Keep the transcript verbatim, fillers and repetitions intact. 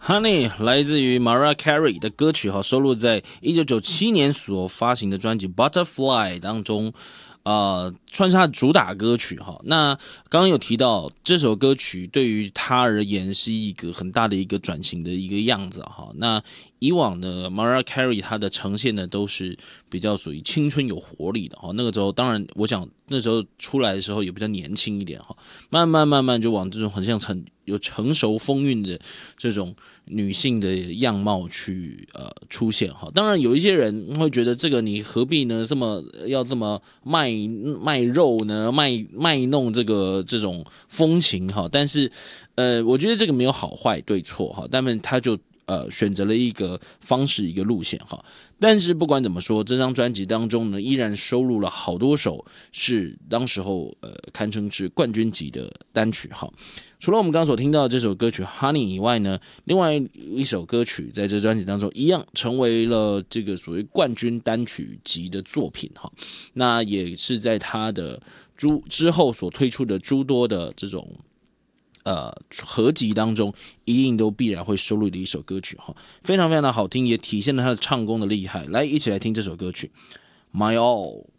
Honey 来自于 Mariah Carey 的歌曲哈，收录在一九九七年所发行的专辑 Butterfly 当中，呃，算是他的主打歌曲哈。那刚刚有提到这首歌曲对于他而言是一个很大的一个转型的一个样子哈。那以往的 Mariah Carey 它的呈现呢都是比较属于青春有活力的哈。那个时候当然我想那时候出来的时候也比较年轻一点哈，慢慢慢慢就往这种很像成有成熟风韵的这种女性的样貌去呃出现哈。当然有一些人会觉得这个你何必呢这么要这么卖卖肉呢卖卖弄这个这种风情哈。但是呃我觉得这个没有好坏对错哈，但是他就呃选择了一个方式一个路线哈。但是不管怎么说，这张专辑当中呢，依然收录了好多首是当时候呃堪称是冠军级的单曲哈。除了我们刚刚所听到的这首歌曲《Honey》以外呢，另外一首歌曲在这专辑当中一样成为了这个所谓冠军单曲级的作品哈。那也是在他的诸之后所推出的诸多的这种呃合集当中，一定都必然会收录的一首歌曲哈，非常非常的好听，也体现了他的唱功的厉害。来，一起来听这首歌曲《My All》。